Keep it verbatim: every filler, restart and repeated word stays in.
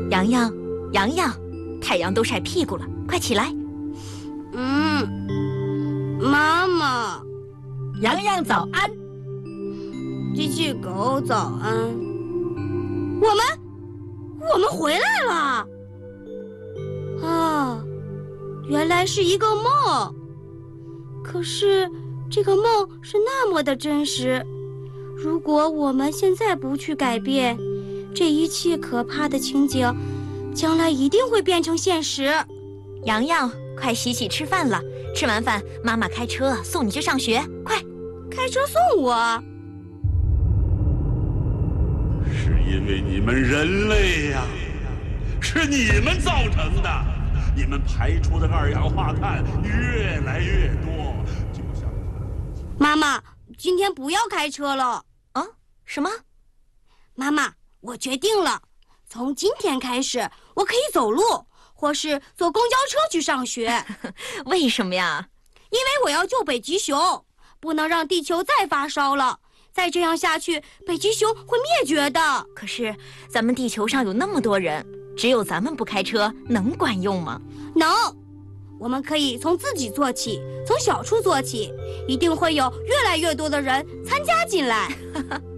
洋洋，洋洋，太阳都晒屁股了，快起来！ 嗯，妈妈。 洋洋早安， 机器狗早安。我们，我们回来了。啊，原来是一个梦。可是这个梦是那么的真实，如果我们现在不去改变，这一切可怕的情景，将来一定会变成现实。 洋洋，快洗洗吃饭了，吃完饭妈妈开车送你去上学，快！ 开车送我？ 是因为你们人类呀，是你们造成的，你们排出的二氧化碳越来越多，就像…… 妈妈，今天不要开车了。 啊？什么？ 妈妈，我决定了，从今天开始，我可以走路，或是坐公交车去上学。 为什么呀？ 因为我要救北极熊，不能让地球再发烧了。再这样下去，北极熊会灭绝的。 可是咱们地球上有那么多人，只有咱们不开车，能管用吗？ 能，我们可以从自己做起，从小处做起，一定会有越来越多的人参加进来。